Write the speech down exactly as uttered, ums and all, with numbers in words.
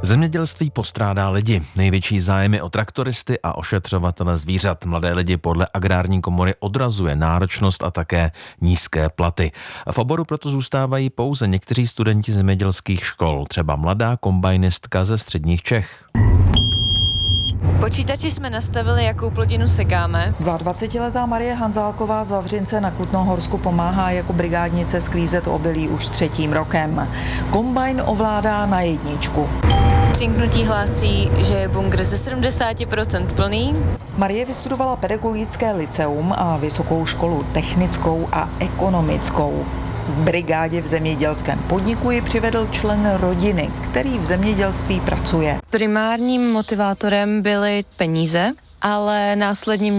Zemědělství postrádá lidi. Největší zájem je o traktoristy a ošetřovatele zvířat. Mladé lidi podle Agrární komory odrazuje náročnost a také nízké platy. V oboru proto zůstávají pouze někteří studenti zemědělských škol, třeba mladá kombajnistka ze středních Čech. V počítači jsme nastavili, jakou plodinu sekáme. dvacetiletá Marie Hanzálková z Vavřince na Kutnohorsku pomáhá jako brigádnice sklízet obilí už třetím rokem. Kombajn ovládá na jedničku. Cinknutí hlásí, že je bunkr ze sedmdesát procent plný. Marie vystudovala pedagogické lyceum a vysokou školu technickou a ekonomickou. V brigádě v zemědělském podniku ji přivedl člen rodiny, který v zemědělství pracuje. Primárním motivátorem byly peníze, ale následně